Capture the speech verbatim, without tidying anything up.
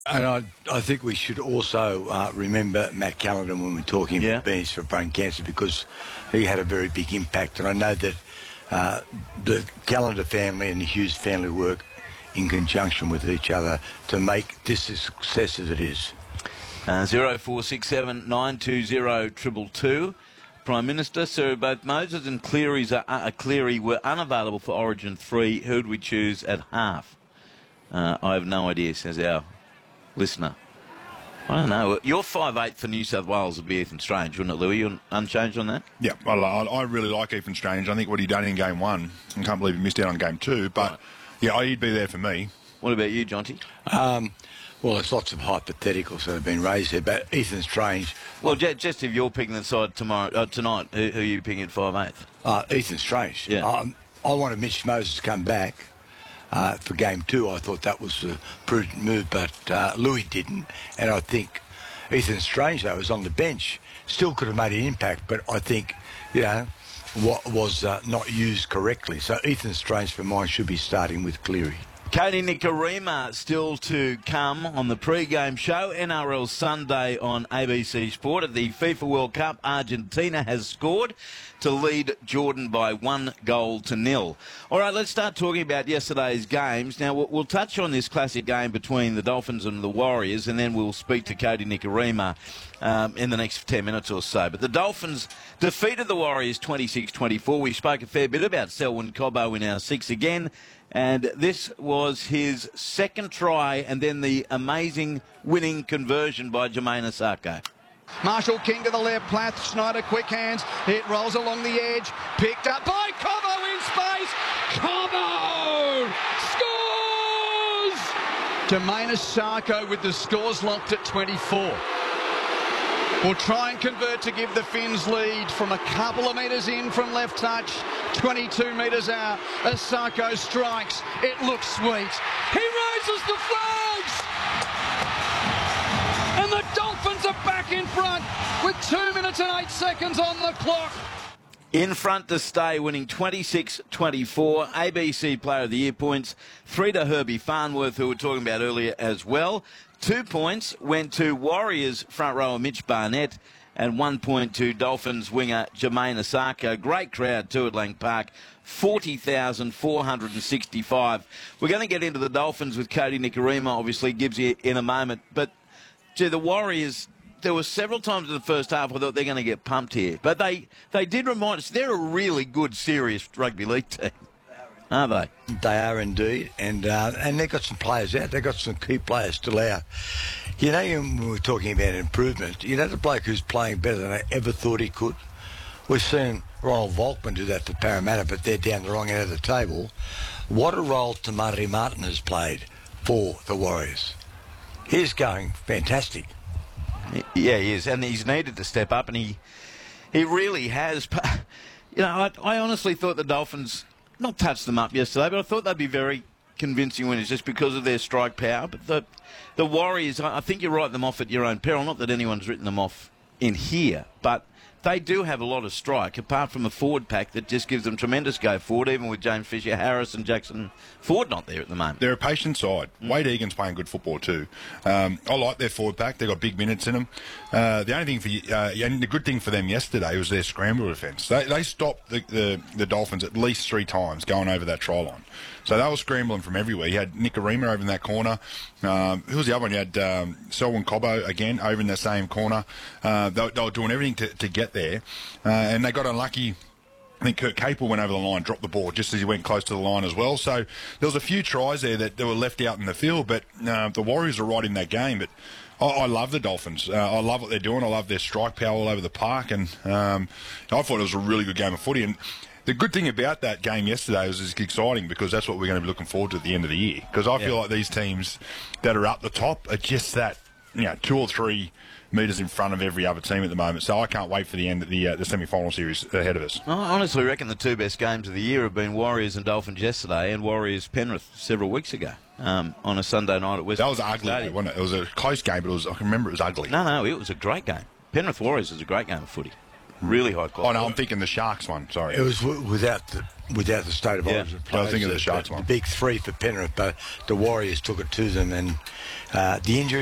And I, I think we should also uh, remember Matt Callanan when we're talking Yeah. about beans for brain cancer, because he had a very big impact. And I know that uh, the Callanan family and the Hughes family work in conjunction with each other to make this a success as it is. Uh, zero four six seven nine two zero triple two. Prime Minister, Sir, both Moses and Cleary's are, uh, Cleary were unavailable for Origin three. Who'd we choose at half? Uh, I have no idea, says our listener. I don't know. Your five eight for New South Wales would be Ethan Strange, wouldn't it, Louis? You're unchanged on that? Yeah, I, I really like Ethan Strange. I think what he done in game one, I can't believe he missed out on game two, but, right. yeah, he'd be there for me. What about you, Jonty? Um, well, there's lots of hypotheticals that have been raised there, but Ethan Strange... Well, just, just if you're picking the side tomorrow, uh, tonight, who, who are you picking at five eight? Uh, Ethan Strange. Yeah. Um, I wanted Mitch Moses to come back uh, for game two. I thought that was a prudent move, but uh, Louis didn't. And I think Ethan Strange, though, was on the bench. Still could have made an impact, but I think, you know, what was uh, not used correctly. So Ethan Strange, for mine, should be starting with Cleary. Katie Nikorima still to come on the pre-game show. N R L Sunday on A B C Sport. At the FIFA World Cup, Argentina has scored to lead Jordan by one goal to nil. All right, let's start talking about yesterday's games. Now, we'll, we'll touch on this classic game between the Dolphins and the Warriors, and then we'll speak to Katie Nikorima um, in the next ten minutes or so. But the Dolphins defeated the Warriors twenty-six twenty-four. We spoke a fair bit about Selwyn Cobbo in our six again. And this was his second try, and then the amazing winning conversion by Jermaine Asako. Marshall King to the left, Plath, Schneider, quick hands. It rolls along the edge, picked up by Cobbo in space. Cobbo scores! Jermaine Asako with the scores locked at twenty-four. Will try and convert to give the Finns lead from a couple of metres in from left touch, twenty-two metres out. Asako strikes. It looks sweet. He raises the flags! And the Dolphins are back in front with two minutes and eight seconds on the clock. In front to stay, winning twenty-six twenty-four. A B C Player of the Year points. Three to Herbie Farnworth, who we were talking about earlier as well. Two points went to Warriors front rower Mitch Barnett, and one point to Dolphins winger Jermaine Asako. Great crowd too at Lang Park, forty thousand four hundred sixty-five. We're going to get into the Dolphins with Katie Nikorima, obviously, gives you in a moment. But, gee, the Warriors, there were several times in the first half I thought they're going to get pumped here. But they, they did remind us they're a really good, serious rugby league team. Are they? They are indeed, and uh, and they've got some players out. They've got some key players still out. You know, when we were talking about improvement, you know the bloke who's playing better than I ever thought he could? We've seen Ronald Volkman do that for Parramatta, but they're down the wrong end of the table. What a role Tamari Martin has played for the Warriors. He's going fantastic. Yeah, he is, and he's needed to step up, and he he really has. You know, I, I honestly thought the Dolphins... not touched them up yesterday, but I thought they'd be very convincing winners just because of their strike power. But the the Warriors, I think you write them off at your own peril. Not that anyone's written them off in here, but they do have a lot of strike, apart from a forward pack that just gives them tremendous go forward, even with James Fisher-Harris and Jackson Ford not there at the moment. They're a patient side. Mm. Wade Egan's playing good football too. Um, I like their forward pack. They've got big minutes in them. Uh, the only thing for uh, and the good thing for them yesterday was their scramble defence. They, they stopped the, the, the Dolphins at least three times going over that try line. So they were scrambling from everywhere. You had Nikorima over in that corner. Um, who was the other one? You had um, Selwyn Cobbo again over in the same corner. Uh, they, they were doing everything to, to get there. Uh, and they got unlucky. I think Kurt Capel went over the line, dropped the ball just as he went close to the line as well. So there was a few tries there that, that were left out in the field. But uh, the Warriors are right in that game. But I, I love the Dolphins. Uh, I love what they're doing. I love their strike power all over the park. And um, I thought it was a really good game of footy. And the good thing about that game yesterday was it's exciting because that's what we're going to be looking forward to at the end of the year. Because I feel yeah. like these teams that are up the top are just that, you know, two or three metres in front of every other team at the moment. So I can't wait for the end of the uh, the semi-final series ahead of us. I honestly reckon the two best games of the year have been Warriors and Dolphins yesterday and Warriors Penrith several weeks ago um, on a Sunday night at West. That was ugly, though, wasn't it? It was a close game, but it was, I can remember it was ugly. No, no, it was a great game. Penrith Warriors was a great game of footy. Really high quality. Oh, no, I'm thinking the Sharks one, sorry. It was w- without the without the state of Yeah. origin I was players. thinking of the Sharks the, one. the big three for Penrith, but the Warriors took it to them, and uh, the injury.